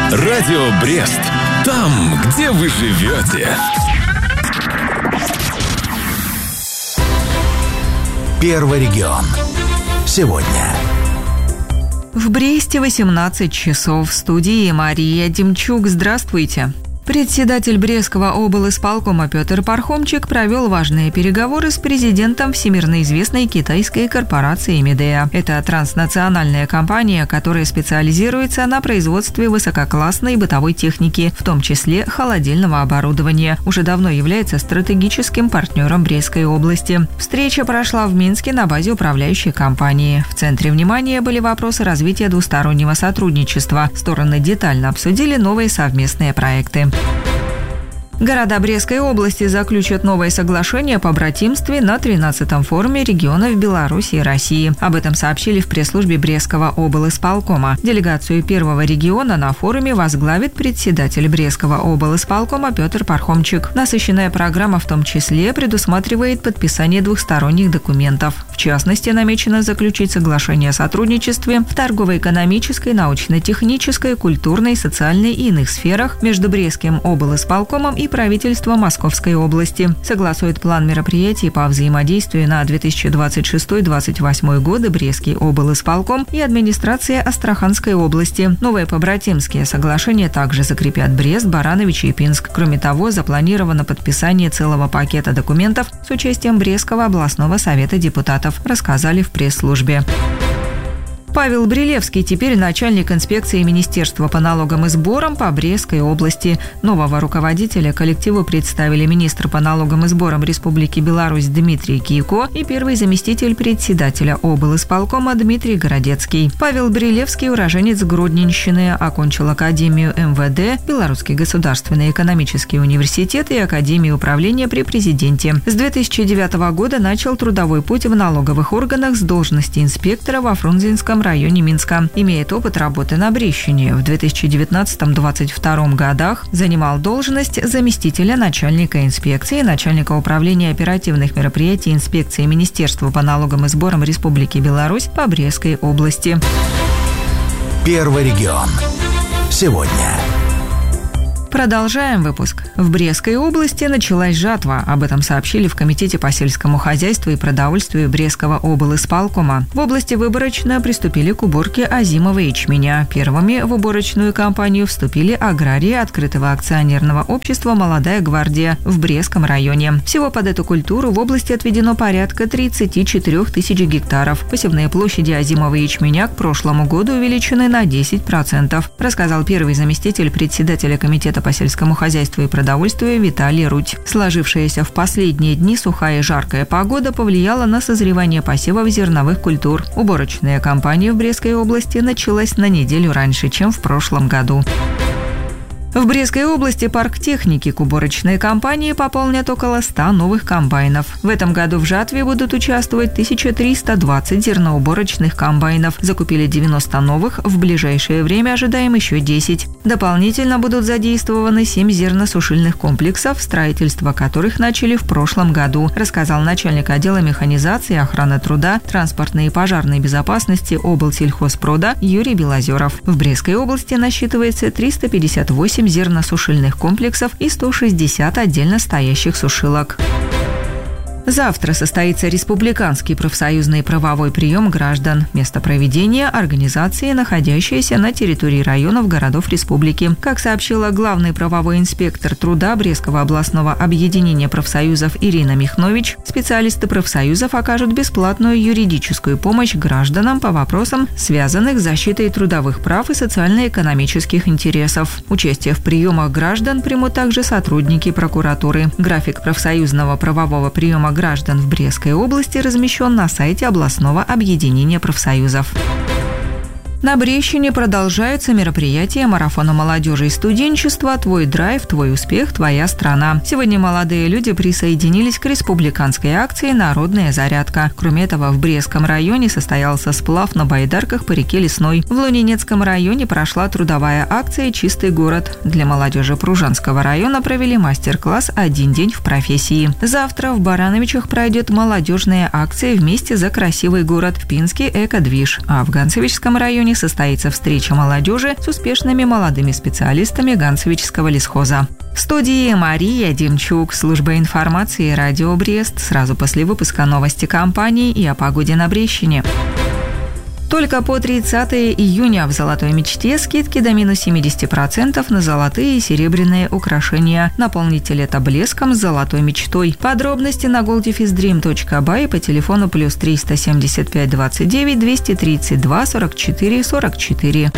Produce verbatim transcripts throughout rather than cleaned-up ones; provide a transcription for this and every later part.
Радио Брест. Там, где вы живете. Первый регион. Сегодня. В Бресте восемнадцать часов. В студии Мария Демчук. Здравствуйте. Председатель Брестского облисполкома Петр Пархомчик провел важные переговоры с президентом всемирно известной китайской корпорации Midea. Это транснациональная компания, которая специализируется на производстве высококлассной бытовой техники, в том числе холодильного оборудования. Уже давно является стратегическим партнером Брестской области. Встреча прошла в Минске на базе управляющей компании. В центре внимания были вопросы развития двустороннего сотрудничества. Стороны детально обсудили новые совместные проекты. Города Брестской области заключат новое соглашение о побратимстве на тринадцатом форуме регионов Беларуси и России. Об этом сообщили в пресс-службе Брестского облисполкома. Делегацию первого региона на форуме возглавит председатель Брестского облисполкома Петр Пархомчик. Насыщенная программа в том числе предусматривает подписание двухсторонних документов. В частности, намечено заключить соглашение о сотрудничестве в торгово-экономической, научно-технической, культурной, социальной и иных сферах между Брестским облисполкомом и правительство Московской области. Согласует план мероприятий по взаимодействию на две тысячи двадцать шестой — две тысячи двадцать восьмой годы Брестский облисполком и администрация Астраханской области. Новые побратимские соглашения также закрепят Брест, Барановичи и Пинск. Кроме того, запланировано подписание целого пакета документов с участием Брестского областного совета депутатов, рассказали в пресс-службе. Павел Брилевский теперь начальник инспекции Министерства по налогам и сборам по Брестской области. Нового руководителя коллективу представили министр по налогам и сборам Республики Беларусь Дмитрий Кийко и первый заместитель председателя облисполкома Дмитрий Городецкий. Павел Брилевский уроженец Гродненщины, окончил Академию эм вэ дэ, Белорусский государственный экономический университет и Академию управления при президенте. С две тысячи девятого года начал трудовой путь в налоговых органах с должности инспектора во Фрунзенском районе Минска. Имеет опыт работы на Брестщине. В две тысячи девятнадцатом — две тысячи двадцать втором годах занимал должность заместителя начальника инспекции, начальника управления оперативных мероприятий инспекции Министерства по налогам и сборам Республики Беларусь по Брестской области. Первый регион. Сегодня. Продолжаем выпуск. В Брестской области началась жатва. Об этом сообщили в Комитете по сельскому хозяйству и продовольствию Брестского облисполкома. В области выборочно приступили к уборке озимого ячменя. Первыми в уборочную кампанию вступили аграрии открытого акционерного общества «Молодая гвардия» в Брестском районе. Всего под эту культуру в области отведено порядка тридцать четыре тысячи гектаров. Посевные площади озимого ячменя к прошлому году увеличены на десять процентов, рассказал первый заместитель председателя Комитета по сельскому хозяйству и продовольствию Виталий Руть. Сложившаяся в последние дни сухая и жаркая погода повлияла на созревание посевов зерновых культур. Уборочная кампания в Брестской области началась на неделю раньше, чем в прошлом году. В Брестской области парк техники к уборочной кампании пополнят около ста новых комбайнов. В этом году в жатве будут участвовать тысяча триста двадцать зерноуборочных комбайнов. Закупили девяносто новых, в ближайшее время ожидаем еще десять. Дополнительно будут задействованы семь зерносушильных комплексов, строительство которых начали в прошлом году, рассказал начальник отдела механизации, охраны труда, транспортной и пожарной безопасности облсельхозпрода Юрий Белозеров. В Брестской области насчитывается триста пятьдесят восемь зерносушильных комплексов и сто шестьдесят отдельно стоящих сушилок. Завтра состоится республиканский профсоюзный правовой прием граждан. Место проведения – организации, находящиеся на территории районов городов республики. Как сообщила главный правовой инспектор труда Брестского областного объединения профсоюзов Ирина Михнович, специалисты профсоюзов окажут бесплатную юридическую помощь гражданам по вопросам, связанных с защитой трудовых прав и социально-экономических интересов. Участие в приемах граждан примут также сотрудники прокуратуры. График профсоюзного правового приема граждан в Брестской области размещен на сайте областного объединения профсоюзов. На Брестщине продолжаются мероприятия марафона молодежи и студенчества «Твой драйв, твой успех, твоя страна». Сегодня молодые люди присоединились к республиканской акции «Народная зарядка». Кроме этого, в Брестском районе состоялся сплав на байдарках по реке Лесной. В Лунинецком районе прошла трудовая акция «Чистый город». Для молодежи Пружанского района провели мастер-класс «Один день в профессии». Завтра в Барановичах пройдет молодежная акция «Вместе за красивый город» в Пинске «Экодвиж», а в Ганцевичском районе регионе состоится встреча молодежи с успешными молодыми специалистами Ганцевичского лесхоза. В студии Мария Демчук, служба информации «Радио Брест». Сразу после выпуска новости компании и о погоде на Брещине. Только по тридцатое июня в «Золотой мечте» скидки до минус семьдесят процентов на золотые и серебряные украшения. Наполните лето блеском с «Золотой мечтой». Подробности на голдифиздрим точка бай по телефону плюс триста семьдесят пять двадцать девять двести тридцать два сорок четыре сорок четыре.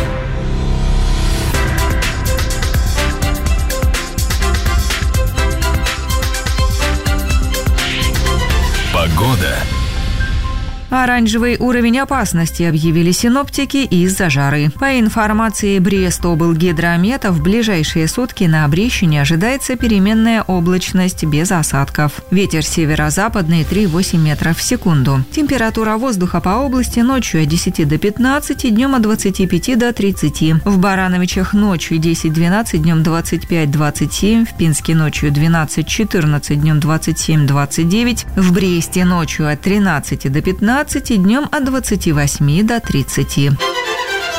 Погода. Оранжевый уровень опасности объявили синоптики из-за жары. По информации Брестоблгидромета, в ближайшие сутки на Брещине ожидается переменная облачность без осадков. Ветер северо-западный три-восемь метров в секунду. Температура воздуха по области ночью от десяти до пятнадцати, днем от двадцати пяти до тридцати. В Барановичах ночью десять-двенадцать, днем двадцать пять-двадцать семь. В Пинске ночью двенадцать-четырнадцать, днем двадцать семь-двадцать девять. В Бресте ночью от тринадцати до пятнадцати, днем от двадцати восьми до тридцати.